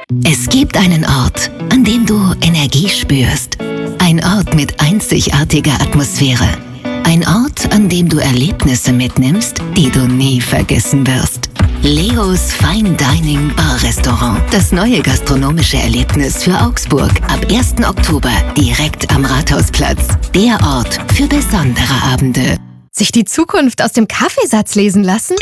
Es gibt einen Ort, an dem du Energie spürst. Ein Ort mit einzigartiger Atmosphäre. Ein Ort, an dem du Erlebnisse mitnimmst, die du nie vergessen wirst. Leos Fine Dining Bar Restaurant. Das neue gastronomische Erlebnis für Augsburg. Ab 1. Oktober direkt am Rathausplatz. Der Ort für besondere Abende. Sich die Zukunft aus dem Kaffeesatz lesen lassen?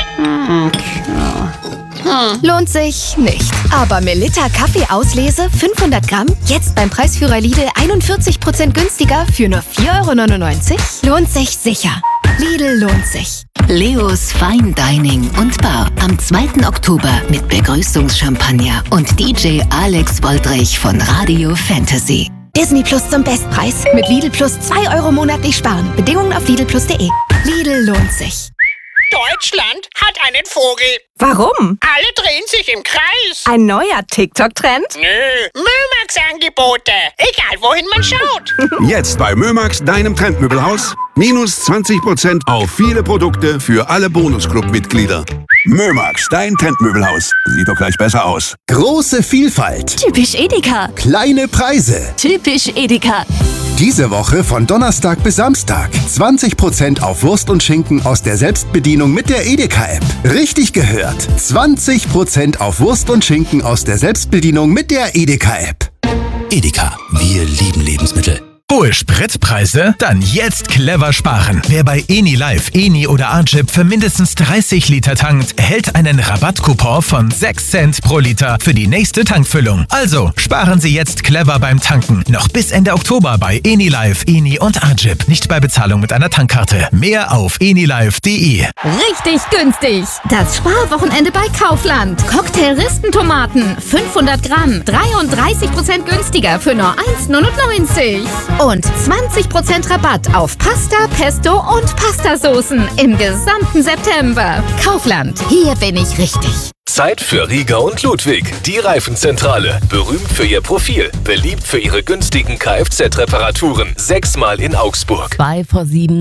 Lohnt sich nicht. Aber Melitta Kaffeeauslese 500 Gramm, jetzt beim Preisführer Lidl 41% günstiger für nur 4,99 €? Lohnt sich sicher. Lidl lohnt sich. Leos Fine Dining und Bar am 2. Oktober mit Begrüßungschampagner und DJ Alex Woldrich von Radio Fantasy. Disney Plus zum Bestpreis. Mit Lidl Plus 2 € monatlich sparen. Bedingungen auf lidlplus.de. Lidl lohnt sich. Deutschland hat einen Vogel. Warum? Alle drehen sich im Kreis. Ein neuer TikTok-Trend? Nö, Mömax-Angebote. Egal, wohin man schaut. Jetzt bei Mömax, deinem Trendmöbelhaus. Minus 20% auf viele Produkte für alle Bonusclub-Mitglieder. Mömax, dein Trendmöbelhaus. Sieht doch gleich besser aus. Große Vielfalt. Typisch Edeka. Kleine Preise. Typisch Edeka. Diese Woche von Donnerstag bis Samstag. 20% auf Wurst und Schinken aus der Selbstbedienung mit der Edeka-App. Richtig gehört. 20% auf Wurst und Schinken aus der Selbstbedienung mit der Edeka-App. Edeka, wir lieben Lebensmittel. Hohe Spritpreise? Dann jetzt clever sparen. Wer bei EniLife, Eni oder Agip für mindestens 30 Liter tankt, erhält einen Rabattcoupon von 6 Cent pro Liter für die nächste Tankfüllung. Also sparen Sie jetzt clever beim Tanken. Noch bis Ende Oktober bei EniLife, Eni und Agip. Nicht bei Bezahlung mit einer Tankkarte. Mehr auf enilife.de. Richtig günstig. Das Sparwochenende bei Kaufland. Cocktail-Ristentomaten 500 Gramm. 33% günstiger für nur 1,99 €. Und 20% Rabatt auf Pasta, Pesto und Pastasoßen im gesamten September. Kaufland, hier bin ich richtig. Zeit für Rieger und Ludwig, die Reifenzentrale. Berühmt für ihr Profil, beliebt für ihre günstigen Kfz-Reparaturen. 6-mal in Augsburg. 2 vor 7.